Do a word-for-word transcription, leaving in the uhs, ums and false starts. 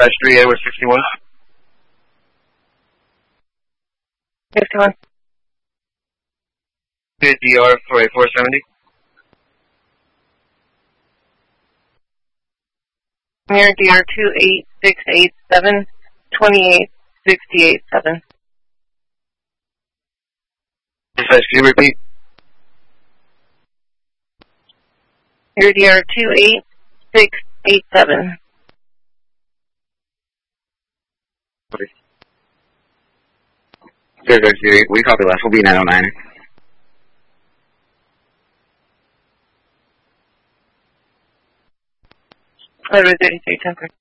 Dispatch three A, we're sixty-one. fifty-one. D R for a four seventy. Near D R two eight six eight seven, twenty-eight sixty-eight seven. Dispatch, can you repeat? Near D R two eight six eight seven. Dispatch, we copy last. We'll be nine oh nine. Letter thirty-three, ten.